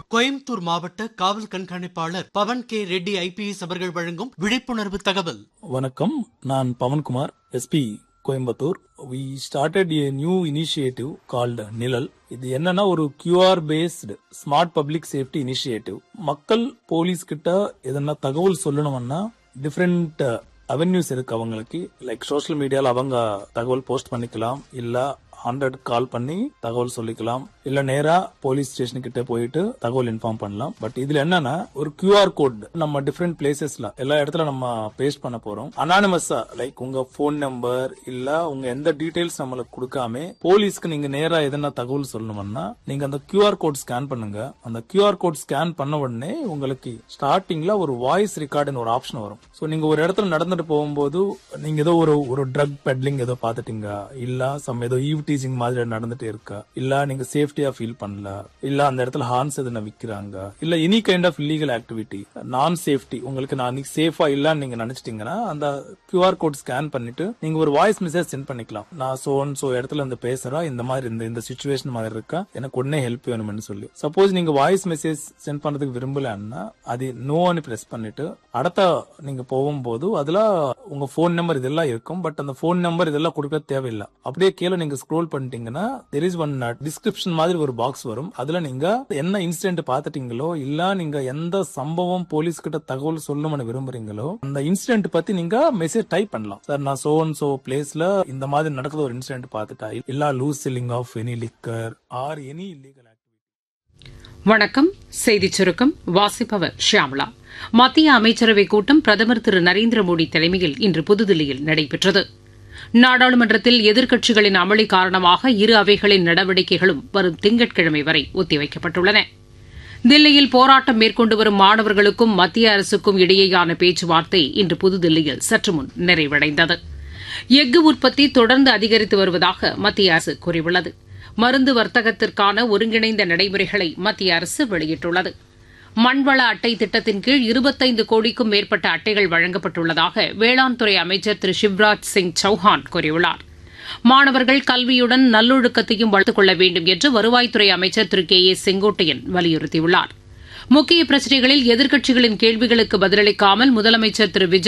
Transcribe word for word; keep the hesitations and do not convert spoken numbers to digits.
கோயம்புத்தூர் மாவட்ட காவல் கண்காணிப்பாளர் பவன் கே ரெட்டி ஐபிஎஸ் அவர்கள் வழங்கும் விழிப்புணர்வு தகவல். வணக்கம், நான் Pawan Kumar, SP Coimbatore. We started a new initiative called நிழல். இது என்னன்னா ஒரு QR based smart public safety initiative. மக்கள் போலீஸ் கிட்ட எதனா தகவல் சொல்லணும்னா டிஃபரெண்ட் அவென்யூஸ் இருக்கு அவங்களுக்கு. லைக் சோசியல் மீடியால அவங்க தகவல் போஸ்ட் பண்ணிக்கலாம், இல்ல ஹண்ட்ரட் கால் பண்ணி தகவல் சொல்லிக்கலாம், இல்ல நேரா போலீஸ் ஸ்டேஷன் கிட்ட போயிட்டு தகவல் இன்ஃபார்ம் பண்ணலாம். பட் இதுல என்னன்னா ஒரு கியூஆர் கோட் நம்ம டிஃபரெண்ட் பிளேசஸ்ல எல்லா இடத்துல நம்ம பேஸ்ட் பண்ண போறோம். அனானிமஸா லைக் உங்க போன் நம்பர் இல்ல உங்க எந்த டீடைல்ஸ் நம்மளுக்கு கொடுக்காம போலீஸ்க்கு நீங்க நேரா எதனா தகவல் சொல்லணும்னா நீங்க அந்த கியூஆர் கோட் ஸ்கேன் பண்ணுங்க. அந்த கியூஆர் கோட் ஸ்கேன் பண்ண உடனே உங்களுக்கு ஸ்டார்டிங்ல ஒரு வாய்ஸ் ரெக்கார்டுன்னு ஒரு ஆப்ஷன் வரும். சோ நீங்க ஒரு இடத்துல நடந்துட்டு போகும்போது நீங்க ஏதோ ஒரு ஒரு ட்ரக் பெட்லிங் ஏதோ பாத்துட்டீங்க, இல்ல சம் ஏதோ ஈவ் டீசிங் மாதிரி நடந்துட்டு இருக்கா, இல்ல நீங்க சேஃப்டியா ஃபீல் பண்ணல, இல்ல அந்த இடத்துல ஹார்ன்ஸ் எதுனா விக்கிறாங்க, இல்ல any kind of illegal activity நான் சேஃப்டி உங்களுக்கு நான் சேஃபா இல்லன்னு நீங்க நினைச்சிட்டீங்கன்னா அந்த கியூஆர் கோட் ஸ்கேன் பண்ணிட்டு நீங்க ஒரு வாய்ஸ் மெசேஜ் சென்ட் பண்ணிக்கலாம். நான் சோ அண்ட் சோ இடத்துல இருந்து பேசுறேன், இந்த மாதிரி இந்த இந்த சிச்சுவேஷன் மாதிரி இருக்கா, எனக்கு உடனே ஹெல்ப் வேணும்னு சொல்லி. சப்போஸ் நீங்க வாய்ஸ் மெசேஜ் சென்ட் பண்றதுக்கு விரும்பலன்னா அது நோன்னு பிரஸ் பண்ணிட்டு அடுத்த நீங்க போகும்போது அதுல உங்க போன் நம்பர் இதெல்லாம் இருக்கும். பட் அந்த போன் நம்பர் இதெல்லாம் கொடுக்க தேவையில்லை. அப்படியே கீழே நீங்க ஸ்க்ரோல் பண்ணிட்டீங்கன்னா there is one டிஸ்கிரிப்ஷன் மாதிரி ஒரு பாக்ஸ் வரும். அதுல நீங்க என்ன இன்சிடென்ட் பாத்துட்டீங்களோ இல்ல நீங்க எந்த சம்பவம் போலீஸ் கிட்ட தகவல் சொல்லணும்னு விரும்புறீங்களோ அந்த இன்சிடென்ட் பத்தி நீங்க மெசேஜ் டைப் பண்ணலாம். சார் நான் சோ அண்ட் சோ பிளேஸ்ல இந்த மாதிரி நடக்கிற ஒரு இன்சிடென்ட் பாத்துட்டா, இல்ல loose selling of any liquor or any illegal activity. வணக்கம். செய்தி சுருக்கம் வாசிப்பவர் ஷியாமலா. மத்திய அமைச்சரவைக் கூட்டம் பிரதமர் திரு நரேந்திர மோடி தலைமையில் இன்று புதுதில்லியில் நடைபெற்றது. நாடாளுமன்றத்தில் எதிர்க்கட்சிகளின் அமளி காரணமாக இரு அவைகளின் நடவடிக்கைகளும் வரும் திங்கட்கிழமை வரை ஒத்திவைக்கப்பட்டுள்ளன. தில்லியில் போராட்டம் மேற்கொண்டு வரும் மாணவர்களுக்கும் மத்திய அரசுக்கும் இடையேயான பேச்சுவார்த்தை இன்று புதுதில்லியில் சற்றுமுன் நிறைவடைந்தது. எஃகு உற்பத்தி தொடர்ந்து அதிகரித்து வருவதாக மத்திய அரசு கூறியுள்ளது. மருந்து வர்த்தகத்திற்கான ஒருங்கிணைந்த நடைமுறைகளை மத்திய அரசு வெளியிட்டுள்ளது. மண்வள அட்டை திட்டத்தின் கீழ் இருபத்தைந்து கோடிக்கும் மேற்பட்ட அட்டைகள் வழங்கப்பட்டுள்ளதாக வேளாண் துறை அமைச்சர் திரு சிவராஜ் சிங் சௌஹான் கூறியுள்ளார். மாணவர்கள் கல்வியுடன் நல்லொழுக்கத்தையும் வளர்த்துக் கொள்ள வேண்டும் என்று வருவாய்த்துறை அமைச்சர் திரு கே ஏ செங்கோட்டையன் வலியுறுத்தியுள்ளார். முக்கிய பிரச்சினைகளில் எதிர்க்கட்சிகளின் கேள்விகளுக்கு பதிலளிக்காமல் முதலமைச்சர் திரு விஜய்